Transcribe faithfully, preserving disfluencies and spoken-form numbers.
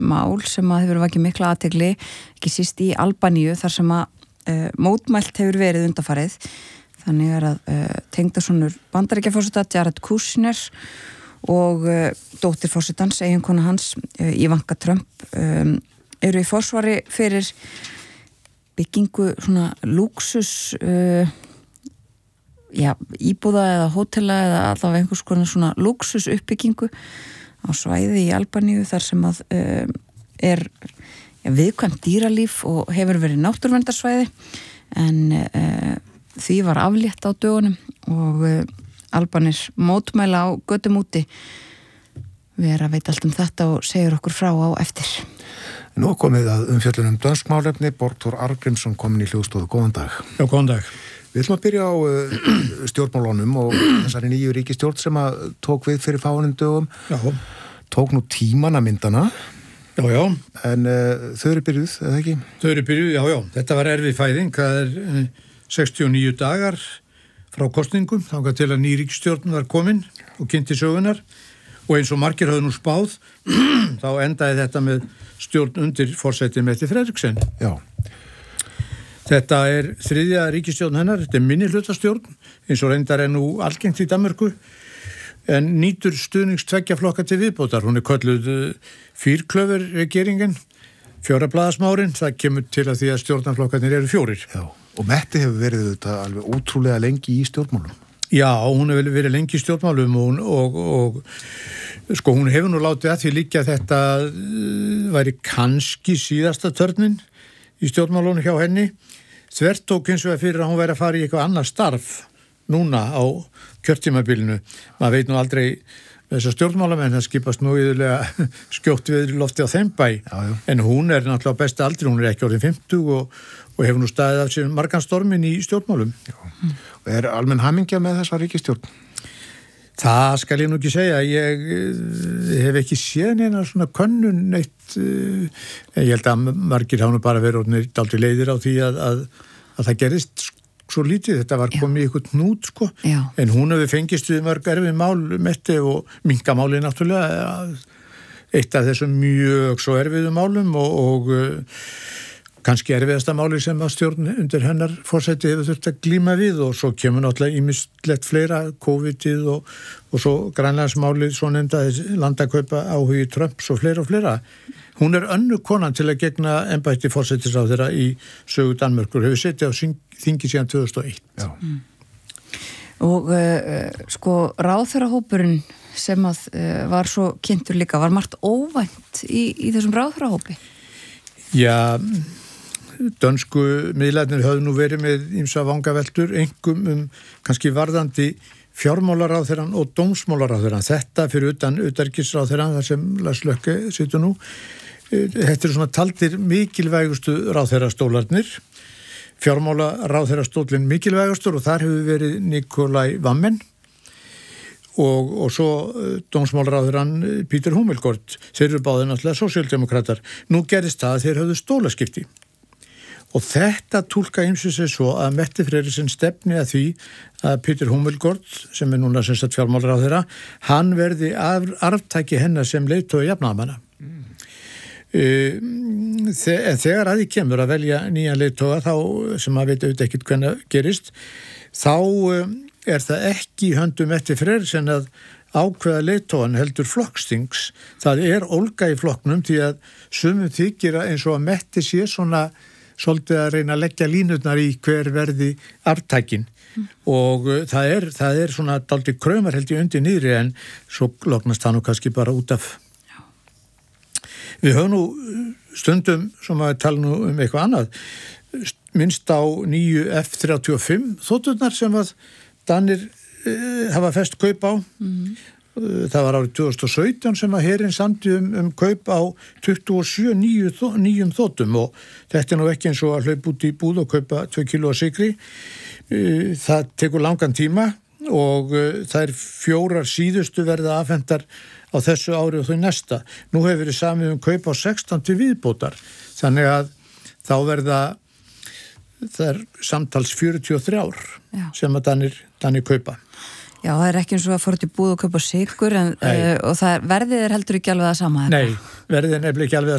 mál sem að hefur vakið mikla athygli, ekki síst í Albaníu þar sem að uh, mótmælt hefur verið undanfarið. Þannig er að uh, tengdasonur Bandaríkjaforseta Jared Kushner og uh, dóttir forsetans, eiginkona hans, uh, Ivanka Trump, um, eru í forsvari fyrir byggingu svona lúksus uh, já, íbúða eða hótela eða allavega einhvers konar svona lúksus uppbyggingu á svæði í Albaníu þar sem að uh, er ja, viðkvæmt dýralíf og hefur verið náttúruverndarsvæði en uh, því var aflétt á dögunum og uh, Albanir mótmæla á götum úti. Vera veit allt um þetta og segir okkur frá á eftir. Nú komið að umfjöllunum dönsk málefni, Borgþór Arngrímsson komin í hljóðstofu. Góðan dag. Já, góðan dag. Við ætlum að byrja á uh, stjórnmálunum og þessari nýju ríkisstjórn sem að tók við fyrir fáinum dögum. Já. Tók nú tímana myndana. Já, já. En uh, þau eru byrjuð, eða ekki? Þau eru byrjuð, já, já. Þetta var erfið fæðing. Það er uh, sextíu og níu dagar frá kosningum, þangað til að ný ríkisstjórn var komin og kynnti sögunar. Og eins og margir höfðu nú spáð, þá endaði þetta með stjórn undir forsæti Mette Frederiksen. Já. Þetta er þriðja ríkisstjórn hennar, þetta er minni hlutastjórn, eins og reyndar er nú algengt í Danmörku, en nýtur stuðnings tveggja flokka til viðbótar. Hún er kölluð fýrklöfur regeringin, fjórablaðasmárin, það kemur til að því að stjórnarflokkarnir eru fjórir. Já, og Mette hefur verið þetta alveg ótrúlega lengi í stjórnmálum. Já, hún hefur verið lengi í stjórnmálum og, og, og sko hún hefur nú látið að því líka þetta væri kannski síðasta törnin í stjórnmálunum hjá henni. Þvert tók eins og að fyrir að hún væri að fara í eitthvað annað starf núna á kjörtímabilinu. Maður veit nú aldrei þessar stjórnmálamenn, það skipast nú yfirlega skjótt við lofti á þeim bæ. Já, já. En hún er náttúrulega á besta aldri, hún er ekki orðin fimmtug og, og hefur nú staðið af sér margan stormin í stjórnmálum. Já. Og er almenn hamingja með þessa ríkisstjórn? Það skal ég nú ekki segja. Ég, ég hef ekki séð neina svona könnun neitt. Ég held að margir hafa nú bara verið orðnir dálítið leiðir á því að, að, að það gerist svo lítið. Þetta var komið í eitthvað hnút, sko. Já. En hún hefur fengist við mörg erfið mál, Mette, og minkamáli náttúrulega. Eitt af þessum mjög svo erfiðu málum og, og kannski erfiðasta máli sem að stjórn undir hennar forsæti hefur þurft að glíma við og svo kemur náttúrulega ýmislegt fleira, COVIDið og, og svo grænlandsmálið, svo nefndaði landakaupa áhugi Trumps og fleira og fleira. Hún er önnu konan til að gegna embætti forsætisráðherra í sögu Danmörkur, hefur setið á þingi síðan tvö þúsund og eitt. Já. Mm. Og uh, sko ráðherrahópurinn sem að uh, var svo kynntur líka, var margt óvænt í, í þessum ráðherrahópi? Já, dönsku miðlarnir höfðu nú verið með ýmsa vangaveltur, einkum um kannski varðandi fjármálaráðherrann og dómsmálaráðherrann. Þetta fyrir utan utanríkisráðherrann, þar sem Lars Løkke situr nú. Þetta eru svona taldir mikilvægustu ráðherrastólarnir. Fjármálaráðherrastólinn mikilvægastur og þar hefur verið Nikolai Vammen og, og svo dómsmálaráðherrann Peter Hummelgaard. Þeir eru báðir náttúrulega sósíaldemókratar. Nú gerist það að þeir höfðu stólaskipti. Og þetta túlka ýmsu sig svo að Mette Frederiksen stefni að því að Peter Hummelgaard, sem er núna sem sagt fjármálaráðherra, hann verði arftaki hennar sem leiðtogi jafnaðarmanna. Mm. Uh, en þegar að því kemur að velja nýja leiðtoga, þá, sem maður veit auðvitað ekkert hvernig gerist, þá uh, er það ekki í höndum Mette Frederiksen að ákveða leiðtogan heldur flokksþings. Það er ólga í flokknum því að sumum þykir eins og að Mette sé svona svolítið að reyna að leggja línurnar í hver verði arftækin mm. og uh, það er, það er svona dálítið kraumar held ég undir niðri en svo loknast það nú kannski bara út af. Já. Við höfum nú stundum, sem að tala nú um eitthvað annað, minnst á nýju F þrjátíu og fimm þoturnar sem að Danir uh, hafa fest kaup á. Mm. Það var árið tvö þúsund og sautján sem að herinn samdi um, um kaup á tuttugu og sjö nýju, nýjum þotum og þetta er nú ekki eins og að hlaupa út í búð og kaupa tvö kíló af sykri. Það tekur langan tíma og það er fjórar síðustu verða afhentar á þessu ári og þau næsta. Nú hefur verið samið um kaup á sextán til viðbótar, þannig að þá verða það er samtals fjörutíu og þrjú Já. Sem að Danir, Danir kaupa. Já, það er ekki eins og að fóra til búð og kaupa sykur en, uh, og það er, verðið er heldur ekki alveg það sama. Nei, verðið er nefnilega ekki alveg